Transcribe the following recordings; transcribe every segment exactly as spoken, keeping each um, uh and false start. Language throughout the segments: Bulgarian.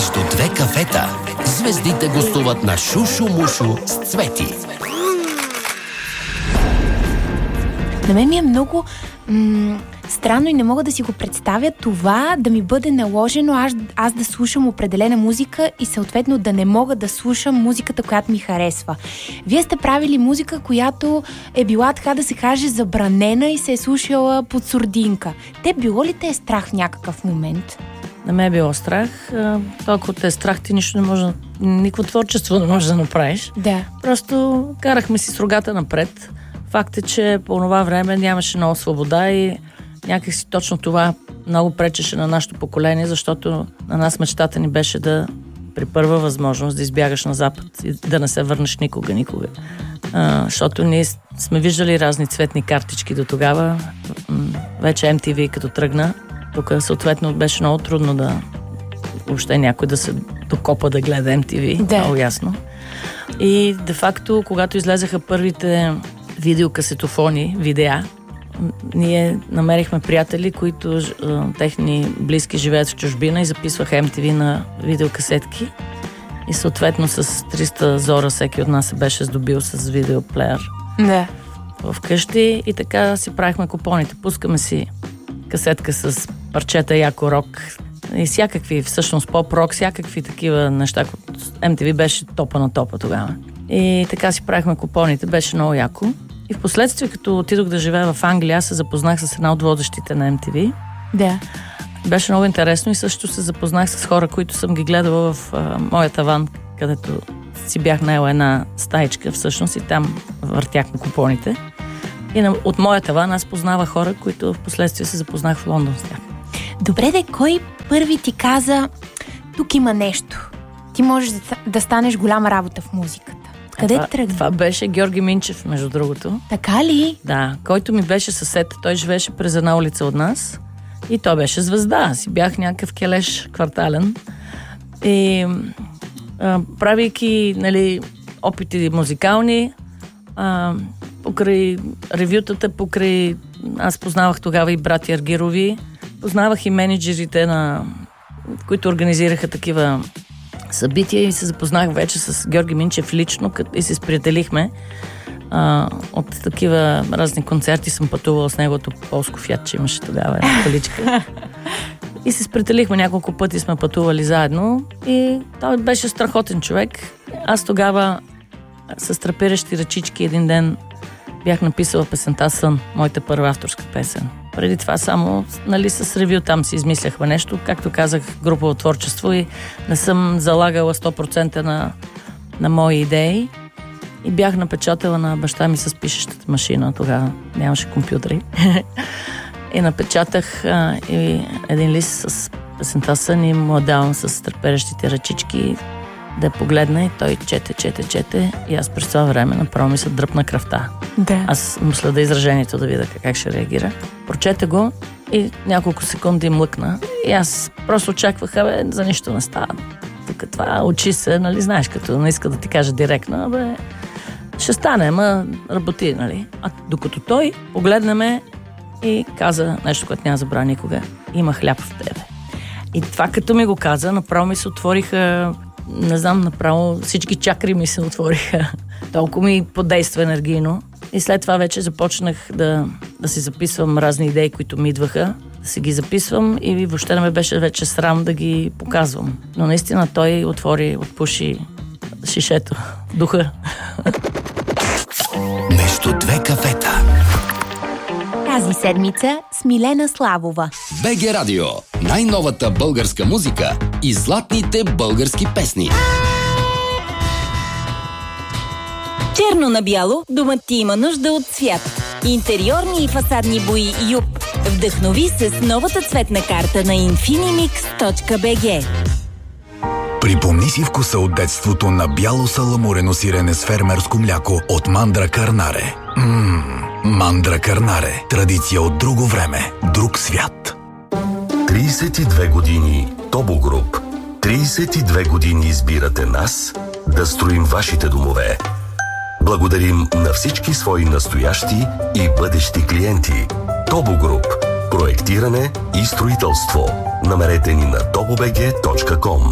Между две кафета звездите гостуват на Шушо Мушо с Цвети. На мен ми е много м- странно и не мога да си го представя това да ми бъде наложено аз, аз да слушам определена музика и съответно да не мога да слушам музиката, която ми харесва. Вие сте правили музика, която е била, така да се каже, забранена и се е слушала под сурдинка. Те било ли те е страх в някакъв момент? На мен е било страх. Толкова те е страх, ти нищо не може, никакво творчество не можеш да направиш. Да. Просто карахме си с рогата напред. Факт е, че по това време нямаше много свобода и някакси точно това много пречеше на нашето поколение, защото на нас мечтата ни беше да при първа възможност да избягаш на Запад и да не се върнеш никога, никога. А, защото ние сме виждали разни цветни картички до тогава. Вече Ем Ти Ви като тръгна, тук съответно беше много трудно да въобще някой да се докопа да гледа Ем Ти Ви, да. Много ясно. И де-факто, когато излезаха първите видеокасетофони, видеа, ние намерихме приятели, които а, техни близки живеят в чужбина и записваха Ем Ти Ви на видеокасетки. И съответно с триста зора всеки от нас се беше здобил с видеоплеер. Да. Вкъщи и така си правихме купоните. Пускаме си касетка с парчета яко рок и всякакви, всъщност поп-рок, всякакви такива неща. Ем Ти Ви беше топа на топа тогава. И така си правихме купоните, беше много яко. И в последствие, като отидох да живея в Англия, аз се запознах с една от водещите на Ем Ти Ви. Да. Беше много интересно и също се запознах с хора, които съм ги гледала в а, моя таван, където си бях наела една стаичка всъщност и там въртяхме купоните. И на, от моя таван аз познавах хора, които в последствие се запознах в Лондон с тях. Добре, де, кой първи ти каза, тук има нещо, ти можеш да, да станеш голяма работа в музиката? Къде това, тръгна? Това беше Георги Минчев, между другото. Така ли? Да, който ми беше съсед. Той живееше през една улица от нас и той беше звезда. Аз си бях някакъв келеш квартален. И а, правейки, нали, опити музикални, а, покрай ревютата, покрай... Аз познавах тогава и брати Аргирови, познавах и менеджерите, на които организираха такива събития и се запознах вече с Георги Минчев лично и се сприятелихме. А, от такива разни концерти съм пътувала с неговото полско фиат, че имаше тогава една количка. И се сприятелихме няколко пъти, сме пътували заедно и той беше страхотен човек. Аз тогава с трапиращи ръчички един ден бях написала песента "Сън", моята първа авторска песен. Преди това само, нали, с ревю там си измисляхме нещо, както казах, групово творчество и не съм залагала сто процента на, на мои идеи. И бях напечатала на баща ми с пишещата машина, тогава нямаше компютри. И напечатах а, и един лист с песента "Сън" и му давам с треперещите ръчички да погледна и той чете, чете, чете и аз през това време направо ми се дръпна кръвта. Да. Аз му следа изражението да видя как ще реагира. Прочете го и няколко секунди млъкна и аз просто очаквах, абе, за нищо не става. Тук това учи се, нали, знаеш, като не иска да ти каже директно, абе, ще стане, ама работи, нали. А докато той погледна ме и каза нещо, което няма забравя никога: "Има хляб в тебе." И това като ми го каза, направо ми се отвориха, не знам, направо всички чакри ми се отвориха. Толкова ми подейства енергийно. И след това вече започнах да, да си записвам разни идеи, които ми идваха. Да си ги записвам и въобще не ме беше вече срам да ги показвам. Но наистина той отвори, отпуши шишето, духа. Между две кафета. Тази седмица с Милена Славова. БГ Радио. Най-новата българска музика и златните български песни. Черно на бяло, домът ти има нужда от цвят. Интериорни и фасадни бои Юп. Вдъхнови се с новата цветна карта на инфинимикс точка би джи. Припомни си вкуса от детството на бяло саламурено сирене с фермерско мляко от Мандра Карнаре. Ммм, Мандра Карнаре. Традиция от друго време, друг свят. трийсет и две години Тобо Груп. трийсет и две години избирате нас да строим вашите домове. Благодарим на всички свои настоящи и бъдещи клиенти. Тобо Груп. Проектиране и строителство. Намерете ни на тобо би джи точка ком.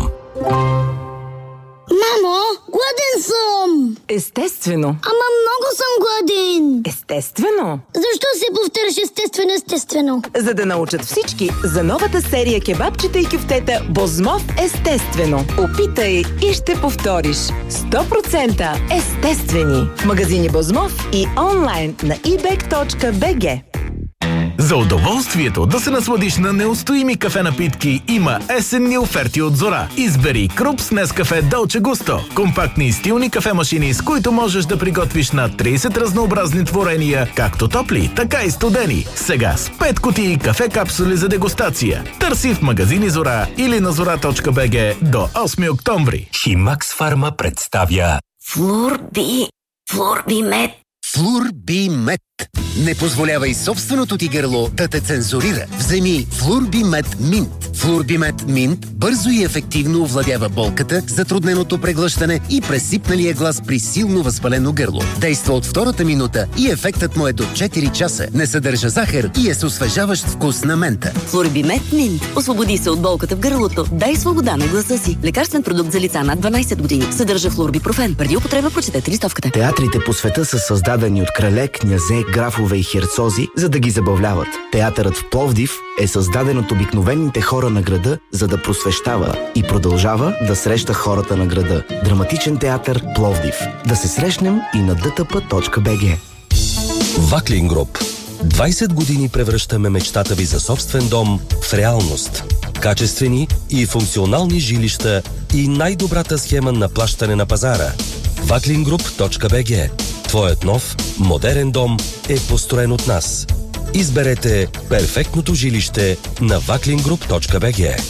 Мамо, гладен съм! Естествено. Ама много съм гладен! Естествено. Защо се повтаряш естествено, естествено? За да научат всички за новата серия кебабчета и кюфтета Бозмов естествено. Опитай и ще повториш. сто процента естествени. В магазини Бозмов и онлайн на и бек точка би джи. За удоволствието да се насладиш на неустоими кафе напитки има есенни оферти от Зора. Избери Крупс Нескафе Долче Густо. Компактни и стилни кафе-машини, с които можеш да приготвиш на трийсет разнообразни творения, както топли, така и студени. Сега с пет кутии кафе капсули за дегустация. Търси в магазини Зора или на зора точка би джи до осми октомври. Химакс Фарма представя Флурби, Флурбимет. Флурбимет. Не позволявай собственото ти гърло да те цензурира. Вземи Флурбимет Минт. Флурбимет Минт бързо и ефективно овладява болката, затрудненото преглъщане и пресипналия глас при силно възпалено гърло. Действа от втората минута и ефектът му е до четири часа. Не съдържа захар и е с освежаващ вкус на мента. Флурбимет Минт. Освободи се от болката в гърлото. Дай свобода на гласа си. Лекарствен продукт за лица над дванайсет години. Съдържа флурбипрофен. Преди употреба прочетете листовката. Театрите по света са създадени от крале, князе, графове и херцози, за да ги забавляват. Театърът в Пловдив е създаден от обикновените хора на града, за да просвещава и продължава да среща хората на града. Драматичен театър Пловдив. Да се срещнем и на ди ти пи точка би джи. Ваклин Груп. двайсет години превръщаме мечтата ви за собствен дом в реалност. Качествени и функционални жилища и най-добрата схема на плащане на пазара. ваклин груп точка би джи. Твоят нов, модерен дом е построен от нас. Изберете перфектното жилище на ваклин груп точка би джи.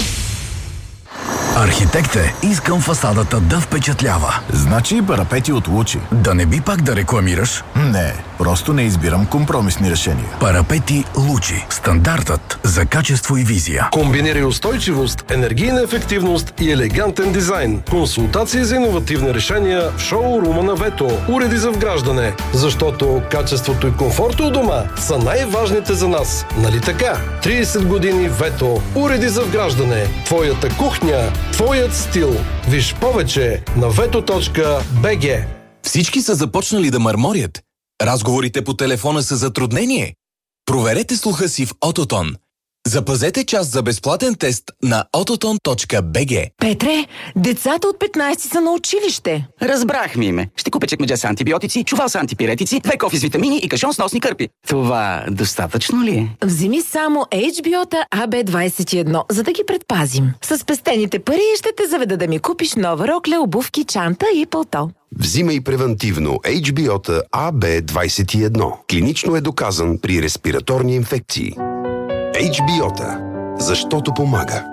Архитекте, искам фасадата да впечатлява. Значи парапети от Лучи. Да не би пак да рекламираш? Не, просто не избирам компромисни решения. Парапети Лучи. Стандартът за качество и визия. Комбинирай устойчивост, енергийна ефективност и елегантен дизайн. Консултации за иновативни решения в шоурума на Вето. Уреди за вграждане. Защото качеството и комфорта у дома са най-важните за нас. Нали така? трийсет години Вето. Уреди за вграждане. Твоята кухня. Твоят стил. Виж повече на вето точка би джи. Всички са започнали да мърморят. Разговорите по телефона са затруднение. Проверете слуха си в Ототон. Запазете час за безплатен тест на ототон точка би джи. Петре, децата от петнайсет са на училище. Разбрах, Миме. Ще купя чекмедже с антибиотици, чувал с антипиретици, две кофи с витамини и кашон с носни кърпи. Това достатъчно ли е? Вземи само ейч би о-та А Б двайсет и едно, за да ги предпазим. С спестените пари ще те заведа да ми купиш нова рокля, обувки, чанта и пълто. Взимай превентивно ейч би о-та А Б двайсет и едно. Клинично е доказан при респираторни инфекции. ейч би о-та. Защото помага.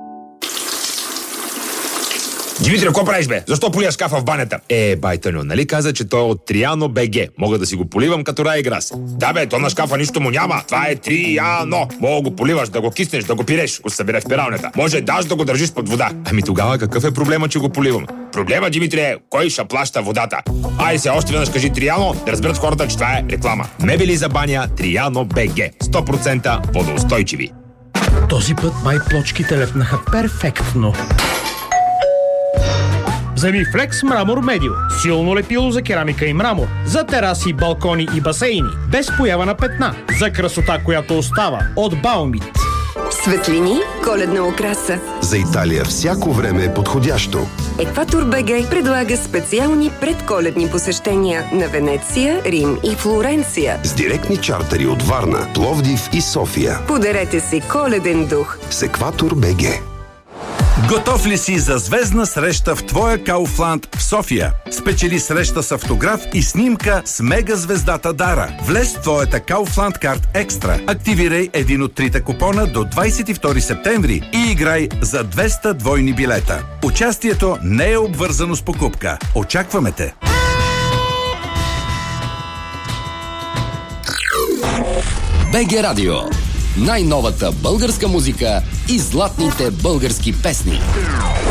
Димитри, какво правиш, бе? Защо полия шкафа в банята? Е, байтаню, нали каза, че той е от Триано БГ. Мога да си го поливам като Райграс. Да, бе, то на шкафа нищо му няма. Това е Триано. Мога го поливаш, да го киснеш, да го пиреш, го събере в пиралнята. Може даже да го държиш под вода. Ами тогава какъв е проблема, че го поливам? Проблема, Димитри, е кой ще плаща водата. Ай се, още веднъж кажи Триано, да разберат хората, че това е реклама. Мебели за баня Триано БГ. сто процента водоустойчиви. Този път май плочките лепнаха перфектно. Вземи Flex Мрамор Медио. Силно лепило за керамика и мрамор. За тераси, балкони и басейни. Без поява на петна. За красота, която остава. От Баумит. Светлини, коледна украса. За Италия всяко време е подходящо. Екватор БГ предлага специални предколедни посещения на Венеция, Рим и Флоренция. С директни чартери от Варна, Пловдив и София. Подарете си коледен дух. С Екватор БГ. Готов ли си за звездна среща в твоя Кауфланд в София? Спечели среща с автограф и снимка с мегазвездата Дара. Влез в твоята Кауфланд карт екстра. Активирай един от трите купона до двайсет и втори септември и играй за двеста двойни билета. Участието не е обвързано с покупка. Очакваме те! БГ Радио. Най-новата българска музика и златните български песни.